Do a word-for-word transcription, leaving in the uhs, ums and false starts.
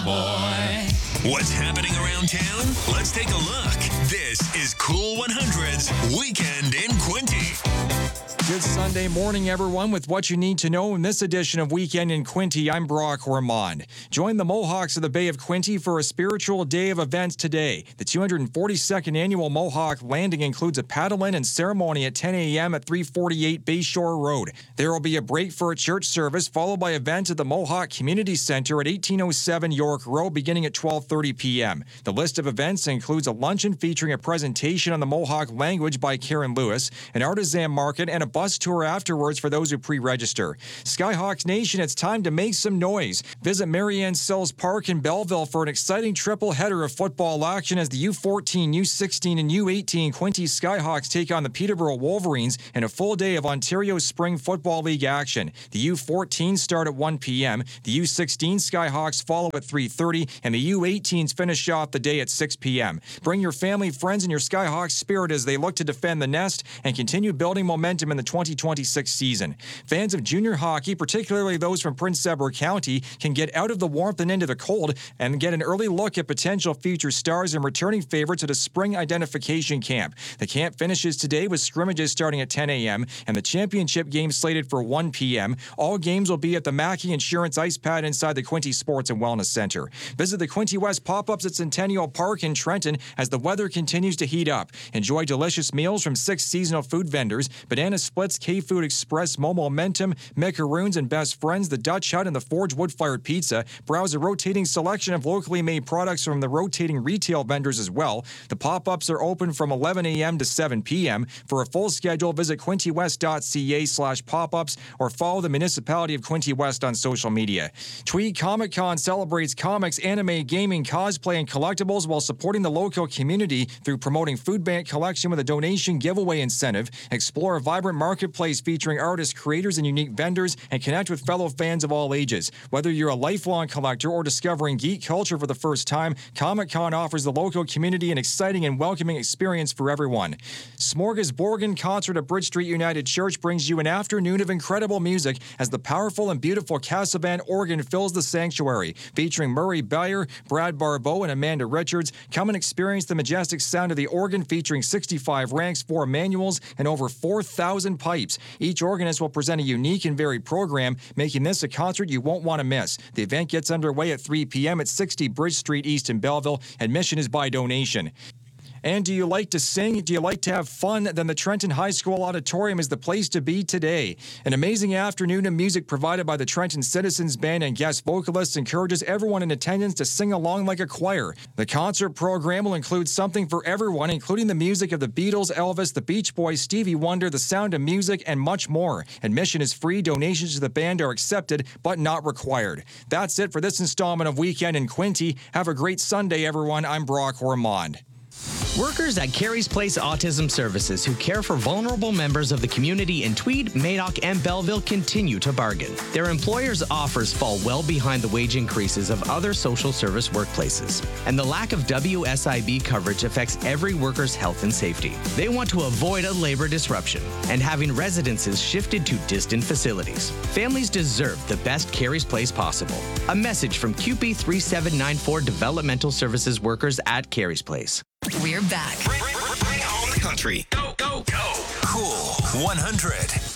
boy. What's happening around town? Let's take a look. This is Cool one hundred's Weekend in Quinte. Good Sunday morning, everyone, with what you need to know in this edition of Weekend in Quinte. I'm Brock Ormond. Join the Mohawks of the Bay of Quinte for a spiritual day of events today. The two hundred forty-second annual Mohawk Landing includes a paddle-in and ceremony at ten a.m. at three forty-eight Bayshore Road. There will be a break for a church service, followed by events at the Mohawk Community Center at eighteen oh seven York Road, beginning at twelve thirty p.m. The list of events includes a luncheon featuring a presentation on the Mohawk language by Karen Lewis, an artisan market, and a bus tour afterwards for those who pre-register. Skyhawks Nation, it's time to make some noise. Visit Marianne Sills Park in Belleville for an exciting triple header of football action as the U fourteen, U sixteen, and U eighteen Quinte Skyhawks take on the Peterborough Wolverines in a full day of Ontario Spring Football League action. The U fourteen start at one p.m., the U sixteen Skyhawks follow at three thirty, and the U eighteens finish off the day at six p.m. Bring your family, friends, and your Skyhawks spirit as they look to defend the nest and continue building momentum in the twenty twenty-six season. Fans of junior hockey, particularly those from Prince Edward County, can get out of the warmth and into the cold and get an early look at potential future stars and returning favorites at a spring identification camp. The camp finishes today with scrimmages starting at ten a.m. and the championship game slated for one p.m. All games will be at the Mackey Insurance Ice Pad inside the Quinte Sports and Wellness Center. Visit the Quinte West pop-ups at Centennial Park in Trenton as the weather continues to heat up. Enjoy delicious meals from six seasonal food vendors: Banana Splits, K-Food Express, Momentum, Macaroons, and Best Friends, the Dutch Hut, and the Forge Wood-Fired Pizza. Browse a rotating selection of locally made products from the rotating retail vendors as well. The pop-ups are open from eleven a.m. to seven p.m. For a full schedule, visit quintewest.ca slash pop-ups or follow the Municipality of Quinte West on social media. Tweed Comic Con celebrates comics, anime, gaming, cosplay, and collectibles while supporting the local community through promoting food bank collection with a donation giveaway incentive. Explore a vibrant marketplace featuring artists, creators, and unique vendors, and connect with fellow fans of all ages. Whether you're a lifelong collector or discovering geek culture for the first time, Comic-Con offers the local community an exciting and welcoming experience for everyone. Smorgasborgen Concert at Bridge Street United Church brings you an afternoon of incredible music as the powerful and beautiful Castlevania organ fills the sanctuary. Featuring Murray Bayer, Brad Barbeau, and Amanda Richards, come and experience the majestic sound of the organ featuring sixty-five ranks, four manuals, and over four thousand pipes. Each organist will present a unique and varied program, making this a concert you won't want to miss. The event gets underway at three p.m. at sixty Bridge Street East in Belleville. Admission is by donation. And do you like to sing? Do you like to have fun? Then the Trenton High School Auditorium is the place to be today. An amazing afternoon of music provided by the Trenton Citizens Band and guest vocalists encourages everyone in attendance to sing along like a choir. The concert program will include something for everyone, including the music of the Beatles, Elvis, the Beach Boys, Stevie Wonder, The Sound of Music, and much more. Admission is free. Donations to the band are accepted, but not required. That's it for this installment of Weekend in Quinte. Have a great Sunday, everyone. I'm Brock Ormond. Workers at Carey's Place Autism Services who care for vulnerable members of the community in Tweed, Madoc, and Belleville continue to bargain. Their employers' offers fall well behind the wage increases of other social service workplaces, and the lack of W S I B coverage affects every worker's health and safety. They want to avoid a labor disruption and having residences shifted to distant facilities. Families deserve the best Carey's Place possible. A message from Q P three seven nine four Developmental Services workers at Carey's Place. We're back. Bring, bring, bring home the country. Go, go, go. Cool one hundred.